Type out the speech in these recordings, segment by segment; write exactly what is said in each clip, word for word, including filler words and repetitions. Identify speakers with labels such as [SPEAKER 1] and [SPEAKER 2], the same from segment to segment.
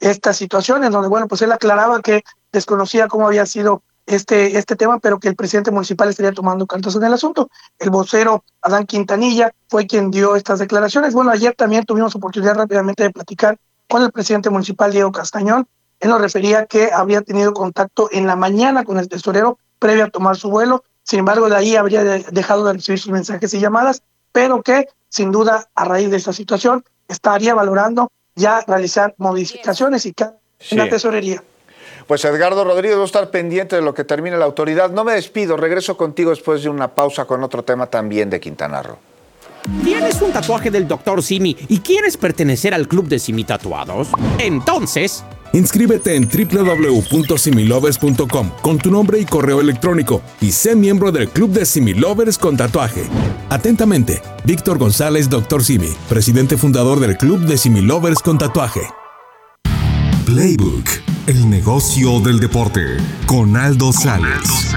[SPEAKER 1] esta situación, en donde, bueno, pues él aclaraba que desconocía cómo había sido este, este tema, pero que el presidente municipal estaría tomando cartas en el asunto. El vocero Adán Quintanilla fue quien dio estas declaraciones. Bueno, ayer también tuvimos oportunidad rápidamente de platicar con el presidente municipal, Diego Castañón. Él nos refería que había tenido contacto en la mañana con el tesorero previo a tomar su vuelo. Sin embargo, de ahí habría dejado de recibir sus mensajes y llamadas, pero que sin duda a raíz de esta situación estaría valorando ya realizar modificaciones y cambios sí. en la tesorería.
[SPEAKER 2] Pues Edgardo Rodríguez, voy a estar pendiente de lo que termine la autoridad. No me despido, regreso contigo después de una pausa con otro tema también de Quintana Roo.
[SPEAKER 3] ¿Tienes un tatuaje del doctor Simi y quieres pertenecer al club de Simi Tatuados? Entonces...
[SPEAKER 4] inscríbete en doble u doble u doble u punto similovers punto com con tu nombre y correo electrónico y sé miembro del club de Similovers con tatuaje. Atentamente, Víctor González, doctor Simi, presidente fundador del club de Similovers con tatuaje.
[SPEAKER 5] Playbook, el negocio del deporte, con Aldo Sales.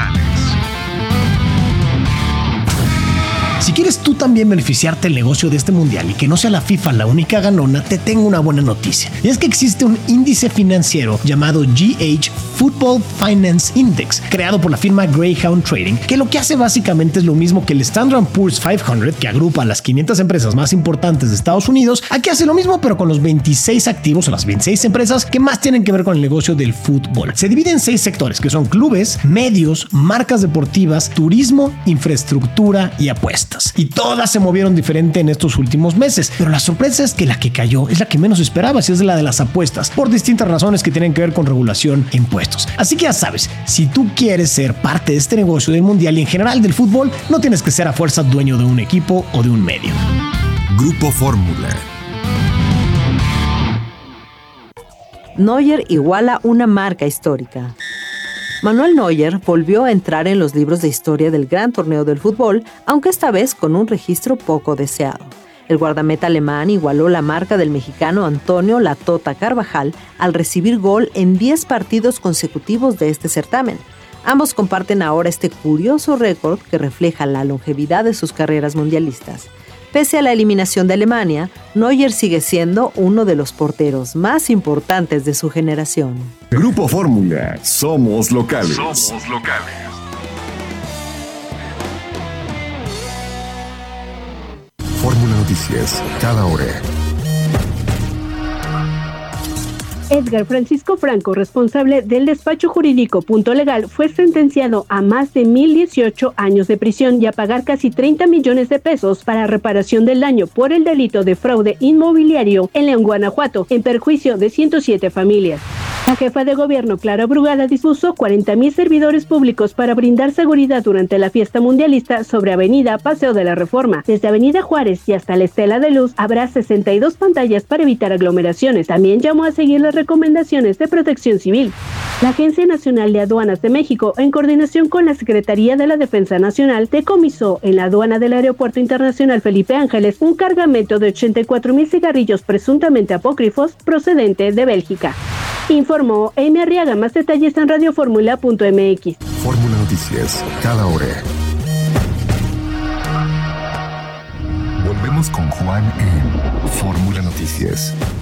[SPEAKER 6] Si quieres tú también beneficiarte del negocio de este mundial y que no sea la FIFA la única ganona, te tengo una buena noticia. Y es que existe un índice financiero llamado G H Football Finance Index, creado por la firma Greyhound Trading, que lo que hace básicamente es lo mismo que el Standard and Poor's quinientos, que agrupa a las quinientas empresas más importantes de Estados Unidos. Aquí hace lo mismo, pero con los veintiséis activos o las veintiséis empresas que más tienen que ver con el negocio del fútbol. Se divide en seis sectores, que son clubes, medios, marcas deportivas, turismo, infraestructura y apuestas. Y todas se movieron diferente en estos últimos meses, pero la sorpresa es que la que cayó es la que menos esperabas, y es la de las apuestas, por distintas razones que tienen que ver con regulación e impuestos. Así que ya sabes, si tú quieres ser parte de este negocio del mundial y en general del fútbol, no tienes que ser a fuerza dueño de un equipo o de un medio.
[SPEAKER 5] Grupo Fórmula.
[SPEAKER 7] Neuer iguala una marca histórica. Manuel Neuer volvió a entrar en los libros de historia del gran torneo del fútbol, aunque esta vez con un registro poco deseado. El guardameta alemán igualó la marca del mexicano Antonio La Tota Carvajal al recibir gol en diez partidos consecutivos de este certamen. Ambos comparten ahora este curioso récord que refleja la longevidad de sus carreras mundialistas. Pese a la eliminación de Alemania, Neuer sigue siendo uno de los porteros más importantes de su generación.
[SPEAKER 5] Grupo Fórmula, somos locales. Somos locales. Fórmula Noticias, cada hora.
[SPEAKER 8] Edgar Francisco Franco, responsable del despacho jurídico Punto Legal, fue sentenciado a más de mil dieciocho años de prisión y a pagar casi treinta millones de pesos para reparación del daño por el delito de fraude inmobiliario en León, Guanajuato, en perjuicio de ciento siete familias. La jefa de gobierno, Clara Brugada, dispuso cuarenta mil servidores públicos para brindar seguridad durante la fiesta mundialista sobre Avenida Paseo de la Reforma. Desde Avenida Juárez y hasta la Estela de Luz habrá sesenta y dos pantallas para evitar aglomeraciones. También llamó a seguir las recomendaciones de Protección Civil. La Agencia Nacional de Aduanas de México, en coordinación con la Secretaría de la Defensa Nacional, decomisó en la aduana del Aeropuerto Internacional Felipe Ángeles un cargamento de ochenta y cuatro mil cigarrillos presuntamente apócrifos procedente de Bélgica. Informó Amy Arriaga. Más detalles en radioformula punto m x.
[SPEAKER 5] Fórmula Noticias, cada hora. Volvemos con Juan en Fórmula Noticias.